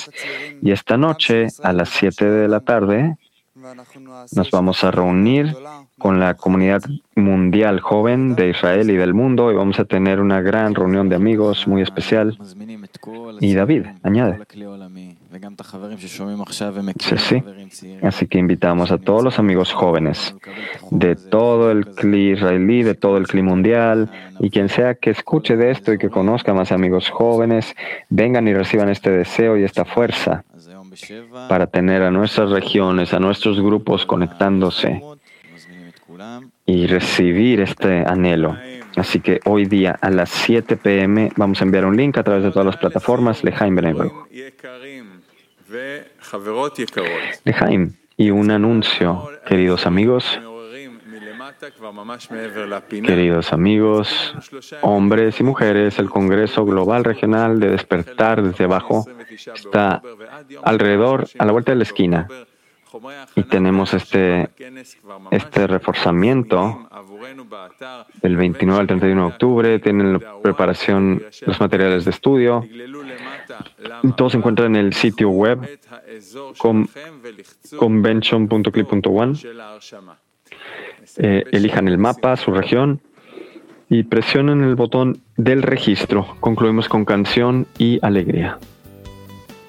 jóvenes. Y esta noche, a las 7 de la tarde, nos vamos a reunir con la comunidad mundial joven de Israel y del mundo y vamos a tener una gran reunión de amigos muy especial. Y David añade. Sí, sí. Así que invitamos a todos los amigos jóvenes de todo el cli israelí, de todo el cli mundial, y quien sea que escuche de esto y que conozca más amigos jóvenes, vengan y reciban este deseo y esta fuerza para tener a nuestras regiones, a nuestros grupos conectándose y recibir este anhelo. Así que hoy día a las 7 p.m. vamos a enviar un link a través de todas las plataformas, Lejaim Bnei Baruch. Lejaim, y un anuncio, queridos amigos, hombres y mujeres, el Congreso Global Regional de Despertar desde abajo está alrededor, a la vuelta de la esquina. Y tenemos este reforzamiento del 29 al 31 de octubre. Tienen la preparación, los materiales de estudio. Todo se encuentra en el sitio web convention.clip.one. Elijan el mapa, su región, y presionen el botón del registro. Concluimos con canción y alegría.